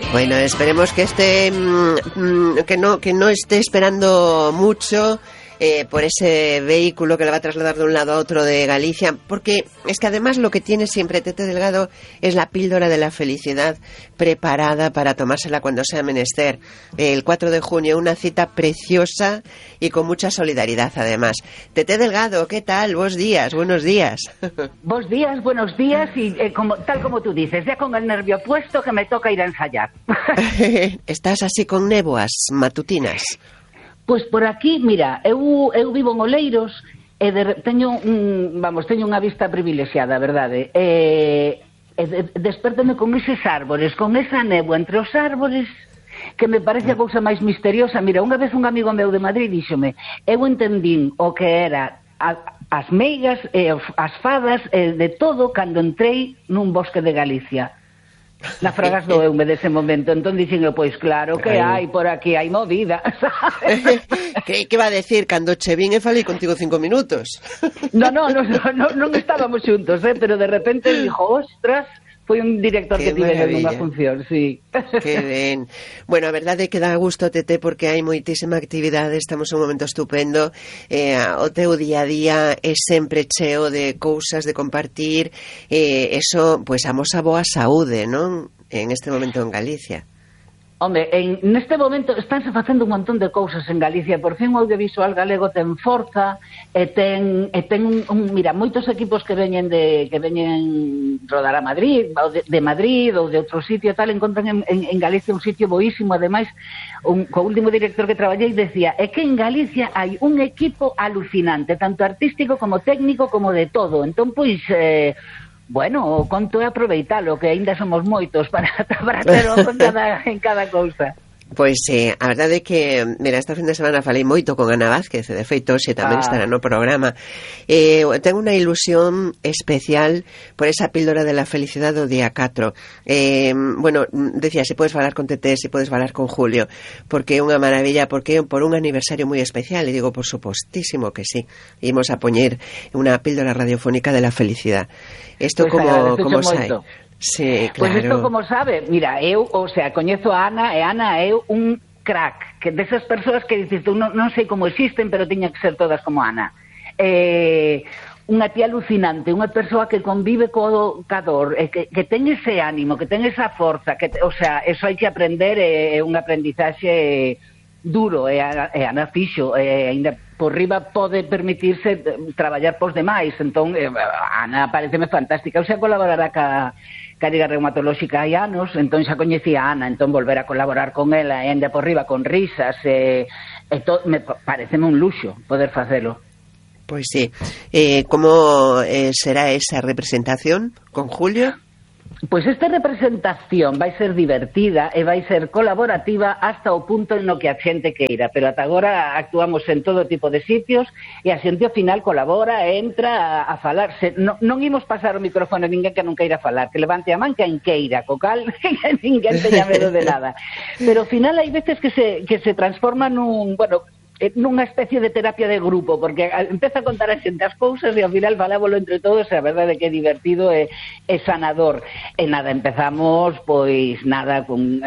Bueno, esperemos que que no esté esperando mucho por ese vehículo que le va a trasladar de un lado a otro de Galicia, porque es que además lo que tiene siempre Tete Delgado es la píldora de la felicidad preparada para tomársela cuando sea menester. El 4 de junio, una cita preciosa y con mucha solidaridad además. Tete Delgado, ¿qué tal? Buenos días. Buenos días, y tal como tú dices, ya con el nervio puesto que me toca ir a ensayar. ¿Estás así con néboas matutinas? Pois por aquí, mira, eu vivo en Oleiros e teño unha vista privilexiada, verdade? Despertome con eses árbores, con esa néboa entre os árbores, que me parece a cousa máis misteriosa. Mira, unha vez un amigo meu de Madrid díxome, eu entendín o que era as meigas e as fadas de todo cando entrei nun bosque de Galicia. Na Fragas doeume dese momento. Entón dixen eu, pois claro que hai por aquí, hai movida, sabes? Que va a decir? Cando che vin e falei contigo 5 minutos. Non estábamos xuntos, pero de repente dixo, ostras, foi un director que tive nunha función, sí. Que ben. Bueno, a verdade é que dá gusto, Tete, porque hai moitísima actividade, estamos en un momento estupendo, o teu día a día é sempre cheo de cousas de compartir, eso, pois, amosa boa saúde, non? En este momento en Galicia. Home, neste momento estánse facendo un montón de cousas en Galicia. Por fin o audiovisual galego ten forza e ten mira, moitos equipos que veñen rodar a Madrid, ou de Madrid ou de outro sitio tal, encontran en Galicia un sitio boísimo. Ademais, co último director que traballei decía, é que en Galicia hai un equipo alucinante, tanto artístico como técnico como de todo. Entón, pois, bueno, o conto é aproveitalo, que aínda somos moitos para ter ojo en cada cousa. Pois a verdade é que, mira, esta fin de semana falei moito con Ana Vázquez, de feito, xe tamén estará no programa. Tengo unha ilusión especial por esa píldora de la felicidade do día 4. Bueno, decía, se podes falar con Tete, se podes falar con Julio, porque é unha maravilla, porque é por un aniversario moi especial, e digo, por supostísimo que sí. Imos a poñer unha píldora radiofónica de la felicidade. Isto pues como sai? Sí, claro. Pois isto como sabe, mira, eu, coñezo a Ana, e Ana é un crack, que desas persoas que dices tú, non sei como existen, pero tiña que ser todas como Ana. Unha tía alucinante, unha persoa que convive co dor, que ten ese ánimo, que ten esa forza, eso hai que aprender, é un aprendizaxe duro, e Ana fixo, ainda por riba pode permitirse traballar pos demais. Entón, Ana pareceme fantástica. Eu xa colaborará ca Liga Reumatolóxica hai anos, entón xa coñecía a Ana, entón volver a colaborar con ela e ainda por riba con risas, pareceme un luxo poder facelo. Pois sí. Como será esa representación con Julio? Pois esta representación vai ser divertida e vai ser colaborativa hasta o punto no que a xente queira, pero ata agora actuamos en todo tipo de sitios e a xente ao final colabora, entra a falar. Non imos pasar o micrófono a ninguén que non queira falar, que levante a man quen queira, co cal ninguén teña medo de nada. Pero ao final hai veces que se transforma nunha especie de terapia de grupo, porque empeza a contar a xente as cousas e ao final falábolo entre todos, e a verdade é que é divertido e sanador. E nada, empezamos, pois nada,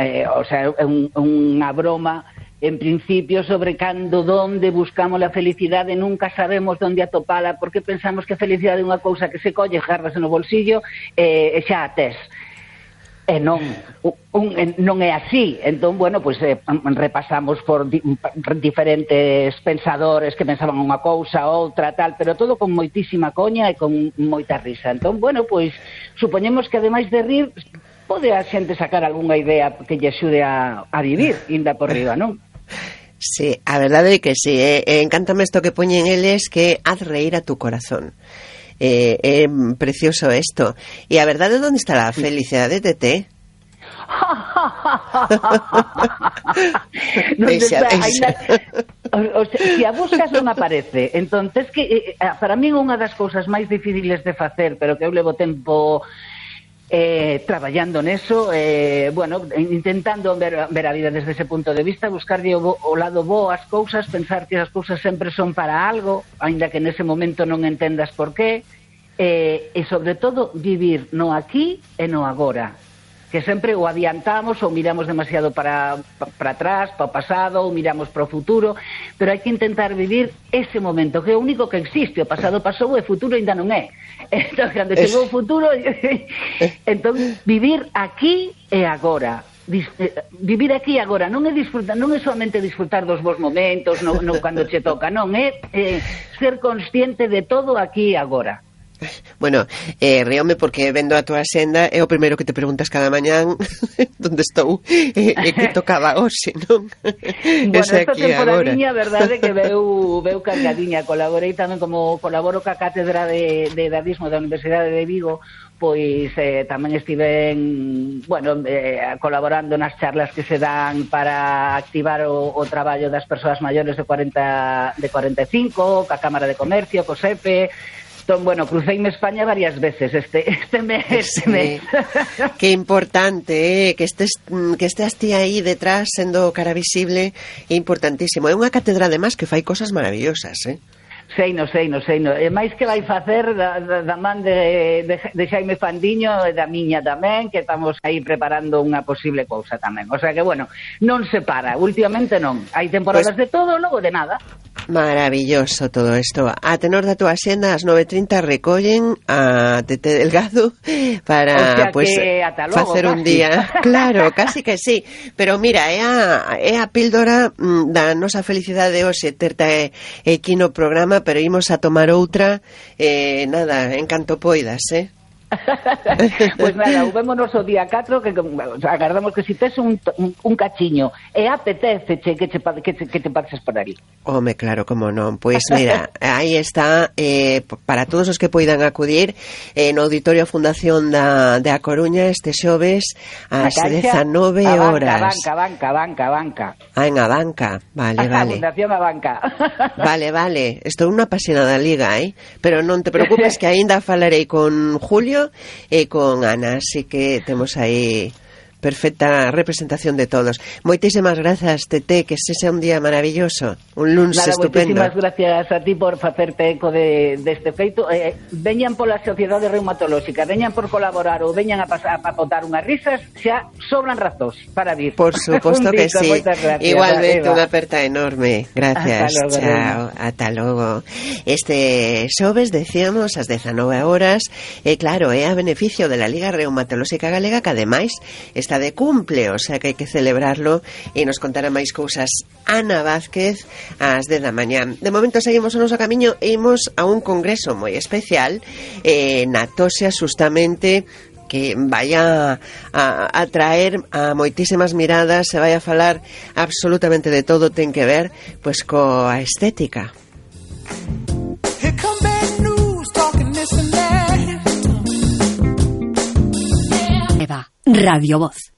unha broma en principio sobre onde buscamos a felicidade, nunca sabemos onde atopala, porque pensamos que a felicidade é unha cousa que se colle, garras no bolsillo e xa a tes. E non é así. Entón, bueno, pois repasamos por diferentes pensadores que pensaban unha cousa, outra, tal, pero todo con moitísima coña e con moita risa. Entón, bueno, pois supoñemos que ademais de rir pode a xente sacar algunha idea que lle axude a vivir, inda por riba, non? Sí, a verdade é que sí. Encántame isto que poñen eles, que haz reír a tu corazón. É precioso isto. E a verdade, onde está a felicidade, Tete? Se a buscas non aparece. Entón, que para mí unha das cousas máis difíciles de facer, pero que eu levo tempo traballando neso, intentando ver a vida desde ese punto de vista, buscarlle o lado bo ás cousas, pensar que as cousas sempre son para algo, aínda que nese momento non entendas por qué, e sobre todo vivir no aquí e no agora. que sempre o adiantamos ou miramos demasiado para atrás, para o pasado, ou miramos para o futuro, pero hai que intentar vivir ese momento, que é o único que existe. O pasado pasou e o futuro ainda non é. Entón, cando chegou o futuro, entón, vivir aquí e agora. Vivir aquí agora non é disfrutar, non é somente disfrutar dos bons momentos, non cando che toca, non é ser consciente de todo aquí e agora. Bueno, ríome porque vendo a túa senda é o primeiro que te preguntas cada mañán onde estou e que tocaba hoxe, non? Bueno, esta temporadiña, verdade, que veu cargadiña. Colaborei tamén, como colaboro ca Cátedra de Dadismo da Universidade de Vigo, pois tamén estiven, bueno, colaborando nas charlas que se dan para activar o traballo das persoas maiores de 45, ca Cámara de Comercio, co SEPE. Entón, bueno, cruceime España varias veces este mes. Qué importante, que estés ti aí detrás sendo cara visible, é importantísimo. É unha catedra además que fai cosas maravillosas, Seino. E máis que vai facer da man de Xaime Fandiño e da miña tamén, que estamos aí preparando unha posible cousa tamén. O sea que, bueno, non se para. Últimamente non. Hai temporadas de todo, logo de nada. Maravilloso todo isto. A tenor da túa xenda, ás 9:30 recollen a Tete Delgado para, pues, facer un día. Claro, casi que sí. Pero mira, é a píldora da nosa felicidade hoxe terte aquí no programa, pero imos a tomar outra, nada, en canto poidas, Pues nada, vémonos o día 4, que agardamos que si tes un cachiño e apetece que te pases por ali. Home, claro, como non. Pois mira, aí está, para todos os que poidan acudir no Auditorio Fundación da Coruña este xoves ás 19 horas. Banca. Ah, en a banca, vale. Fundación a banca. Vale. Estou nunha apasionada liga, pero non te preocupes que aínda falarei con Julio e con Ana, así que temos aí perfecta representación de todos. Moitísimas grazas, Tete, que ese sea un día maravilloso, un lunes estupendo. Moitísimas gracias a ti por facerte eco deste feito. Veñan pola Sociedade Reumatolóxica, veñan por colaborar ou veñan a botar unhas risas, xa sobran razóns para vir. Por suposto que sí. Igualmente, unha aperta enorme. Gracias. Chao, ata logo. Este xoves, decíamos, ás 19 horas, claro, é a beneficio de la Liga Reumatolóxica Galega, que ademais está de cumple, o sea que hai que celebrarlo, e nos contará máis cousas Ana Vázquez ás 10 da mañá. De momento seguimos o noso camiño e imos a un congreso moi especial na Toxa, justamente, que vai a atraer a moitísimas miradas, se vai a falar absolutamente de todo, ten que ver pois coa estética. Radio Voz.